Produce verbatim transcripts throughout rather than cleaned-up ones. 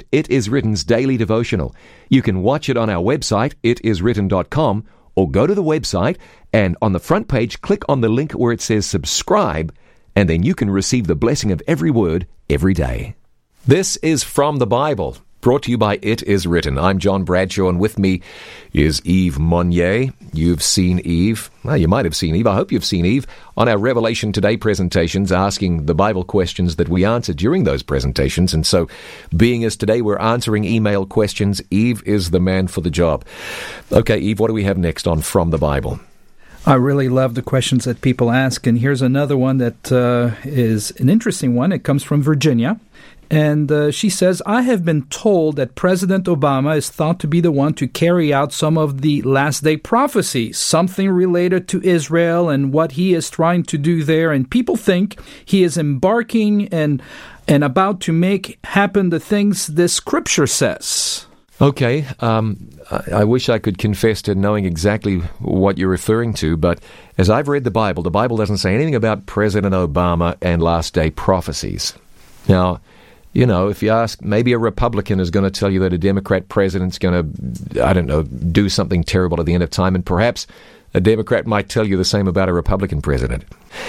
Word, It Is Written's daily devotional. You can watch it on our website, it is written dot com, or go to the website and on the front page, click on the link where it says subscribe, and then you can receive the blessing of every word every day. This is From the Bible, brought to you by It Is Written. I'm John Bradshaw, and with me is Yves Monnier. You've seen Yves. Well, you might have seen Yves. I hope you've seen Yves on our Revelation Today presentations, asking the Bible questions that we answer during those presentations. And so, being as today we're answering email questions, Yves is the man for the job. Okay, Yves, what do we have next on From the Bible? I really love the questions that people ask, and here's another one that uh, is an interesting one. It comes from Virginia. And uh, she says, I have been told that President Obama is thought to be the one to carry out some of the last day prophecies, something related to Israel and what he is trying to do there. And people think he is embarking and, and about to make happen the things this scripture says. Okay, um, I, I wish I could confess to knowing exactly what you're referring to, but as I've read the Bible, the Bible doesn't say anything about President Obama and last day prophecies. Now, you know, if you ask, maybe a Republican is going to tell you that a Democrat president's going to, I don't know, do something terrible at the end of time, and perhaps a Democrat might tell you the same about a Republican president.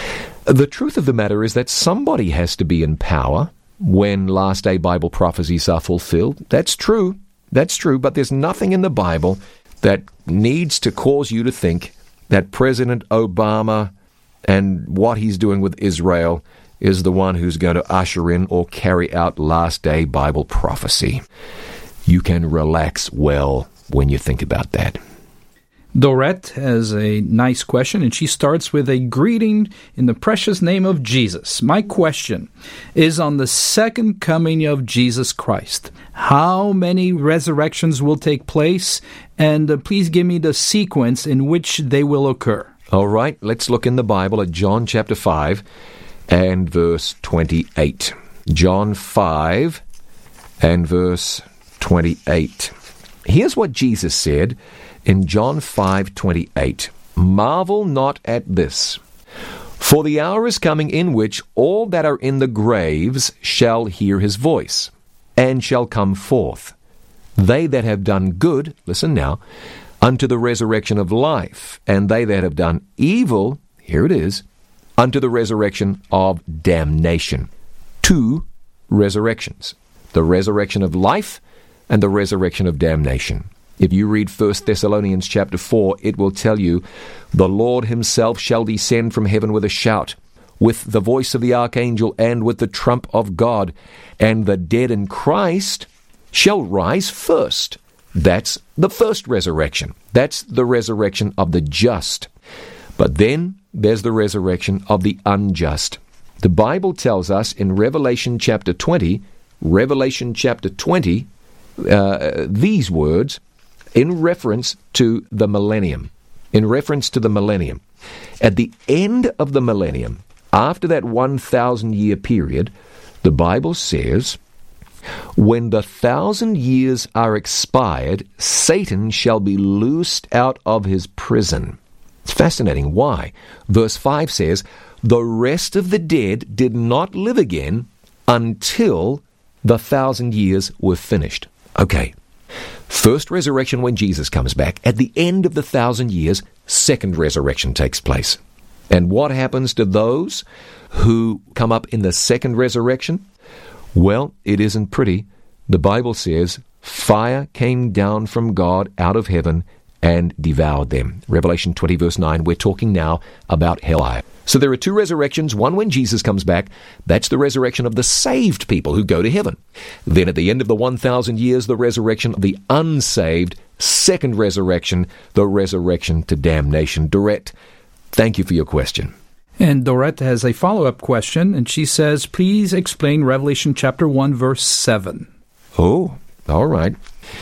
The truth of the matter is that somebody has to be in power when last day Bible prophecies are fulfilled. That's true. That's true, but there's nothing in the Bible that needs to cause you to think that President Obama and what he's doing with Israel is the one who's going to usher in or carry out last-day Bible prophecy. You can relax well when you think about that. Dorette has a nice question, and she starts with a greeting in the precious name of Jesus. My question is on the second coming of Jesus Christ. How many resurrections will take place? And uh, please give me the sequence in which they will occur. All right, let's look in the Bible at John chapter five. And verse twenty-eight. John five and verse twenty-eight. Here's what Jesus said in John five twenty-eight. Marvel not at this, for the hour is coming in which all that are in the graves shall hear his voice, and shall come forth. They that have done good, listen now, unto the resurrection of life, and they that have done evil, here it is, unto the resurrection of damnation. Two resurrections. The resurrection of life and the resurrection of damnation. If you read First Thessalonians chapter four, it will tell you, the Lord himself shall descend from heaven with a shout, with the voice of the archangel, and with the trump of God, and the dead in Christ shall rise first. That's the first resurrection. That's the resurrection of the just. But then there's the resurrection of the unjust. The Bible tells us in Revelation chapter twenty, Revelation chapter twenty, uh, these words in reference to the millennium. In reference to the millennium. At the end of the millennium, after that one thousand year period, the Bible says, when the thousand years are expired, Satan shall be loosed out of his prison. It's fascinating. Why? Verse five says, the rest of the dead did not live again until the thousand years were finished. Okay. First resurrection when Jesus comes back. At the end of the thousand years, second resurrection takes place. And what happens to those who come up in the second resurrection? Well, it isn't pretty. The Bible says, fire came down from God out of heaven and devoured them. Revelation twenty, verse nine, we're talking now about hellfire. So there are two resurrections, one when Jesus comes back. That's the resurrection of the saved people who go to heaven. Then at the end of the one thousand years, the resurrection of the unsaved. Second resurrection, the resurrection to damnation. Dorette, thank you for your question. And Dorette has a follow-up question, and she says, please explain Revelation chapter one, verse seven. Oh, all right.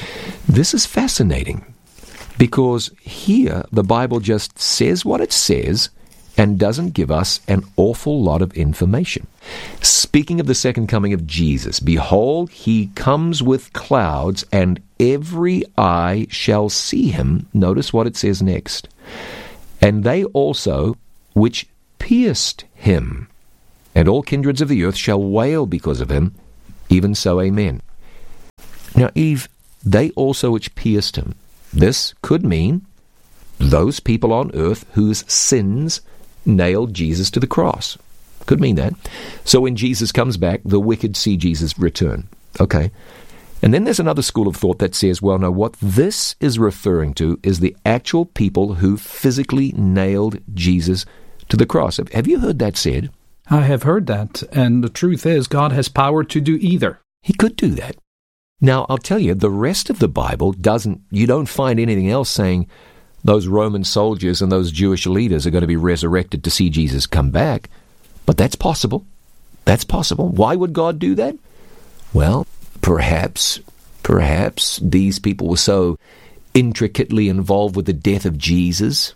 This is fascinating. Because here, the Bible just says what it says and doesn't give us an awful lot of information. Speaking of the second coming of Jesus, behold, he comes with clouds, and every eye shall see him. Notice what it says next. And they also which pierced him, and all kindreds of the earth shall wail because of him. Even so, amen. Now, Eve, they also which pierced him. This could mean those people on earth whose sins nailed Jesus to the cross. Could mean that. So when Jesus comes back, the wicked see Jesus return. Okay. And then there's another school of thought that says, well, no, what this is referring to is the actual people who physically nailed Jesus to the cross. Have you heard that said? I have heard that, and the truth is God has power to do either. He could do that. Now, I'll tell you, the rest of the Bible doesn't, you don't find anything else saying those Roman soldiers and those Jewish leaders are going to be resurrected to see Jesus come back. But that's possible. That's possible. Why would God do that? Well, perhaps, perhaps these people were so intricately involved with the death of Jesus,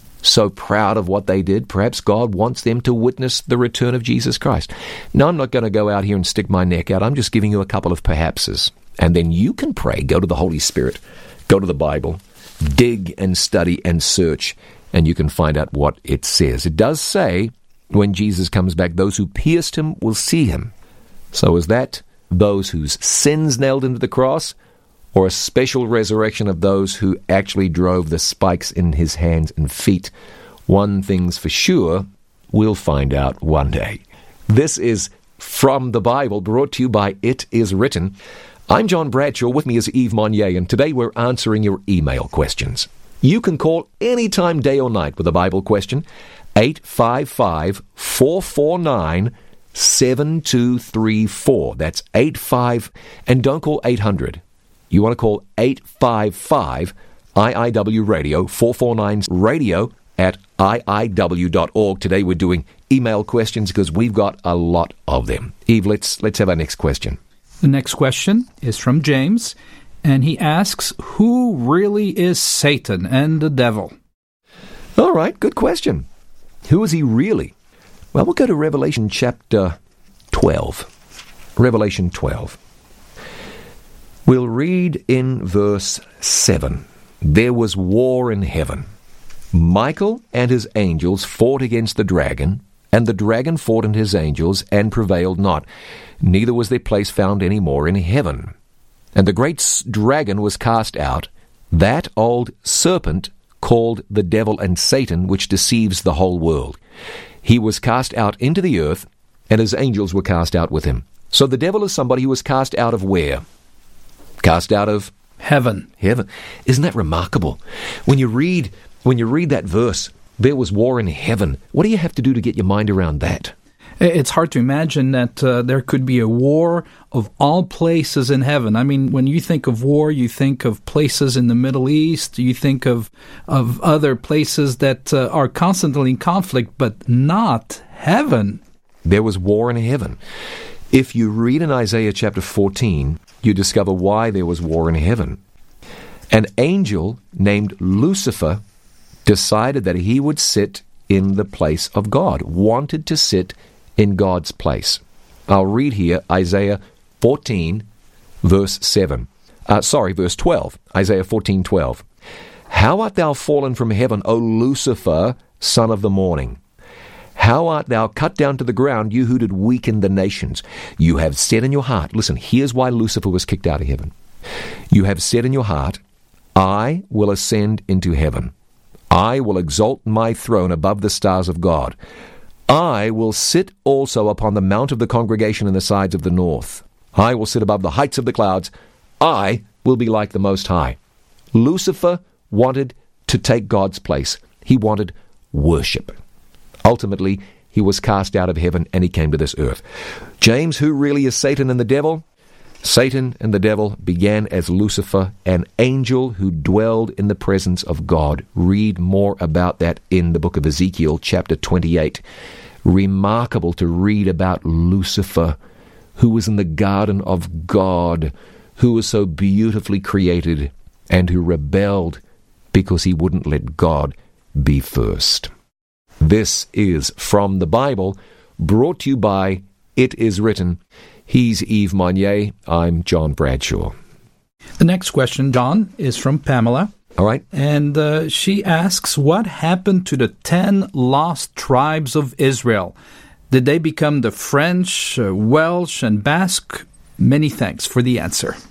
so proud of what they did, perhaps God wants them to witness the return of Jesus Christ. Now, I'm not going to go out here and stick my neck out. I'm just giving you a couple of perhapses. And then you can pray, go to the Holy Spirit, go to the Bible, dig and study and search, and you can find out what it says. It does say, when Jesus comes back, those who pierced him will see him. So is that those whose sins nailed him to the cross, or a special resurrection of those who actually drove the spikes in his hands and feet? One thing's for sure, we'll find out one day. This is From the Bible, brought to you by It Is Written. I'm John Bradshaw, with me is Yves Monnier, and today we're answering your email questions. You can call anytime, day or night, with a Bible question, eight five five, four four nine, seven two three four. That's eight five, and don't call eight hundred. You want to call eight five five I I W Radio, four four nine radio at I I W dot org. Today we're doing email questions because we've got a lot of them. Eve, let's, let's have our next question. The next question is from James, and he asks, who really is Satan and the devil? All right, good question. Who is he really? Well, we'll go to Revelation chapter twelve. Revelation twelve. We'll read in verse seven. There was war in heaven. Michael and his angels fought against the dragon, and the dragon fought and his angels, and prevailed not. Neither was their place found any more in heaven. And the great dragon was cast out, that old serpent called the devil and Satan, which deceives the whole world. He was cast out into the earth, and his angels were cast out with him. So the devil is somebody who was cast out of where? Cast out of heaven. Heaven. Isn't that remarkable? When you read when you read that verse, there was war in heaven. What do you have to do to get your mind around that? It's hard to imagine that uh, there could be a war of all places in heaven. I mean, when you think of war, you think of places in the Middle East, you think of of other places that uh, are constantly in conflict, but not heaven. There was war in heaven. If you read in Isaiah chapter fourteen, you discover why there was war in heaven. An angel named Lucifer decided that he would sit in the place of God, wanted to sit in God's place. I'll read here Isaiah fourteen, verse seven. Uh, sorry, verse twelve. Isaiah fourteen, twelve. How art thou fallen from heaven, O Lucifer, son of the morning? How art thou cut down to the ground, you who did weaken the nations? You have said in your heart, listen, here's why Lucifer was kicked out of heaven. You have said in your heart, I will ascend into heaven. I will exalt my throne above the stars of God. I will sit also upon the mount of the congregation in the sides of the north. I will sit above the heights of the clouds. I will be like the Most High. Lucifer wanted to take God's place. He wanted worship. Ultimately, he was cast out of heaven and he came to this earth. James, who really is Satan and the devil? Satan and the devil began as Lucifer, an angel who dwelled in the presence of God. Read more about that in the book of Ezekiel, chapter twenty-eight. Remarkable to read about Lucifer, who was in the garden of God, who was so beautifully created, and who rebelled because he wouldn't let God be first. This is From the Bible, brought to you by It Is Written. He's Yves Monnier. I'm John Bradshaw. The next question, John, is from Pamela. All right. And uh, she asks, what happened to the ten lost tribes of Israel? Did they become the French, uh, Welsh, and Basque? Many thanks for the answer.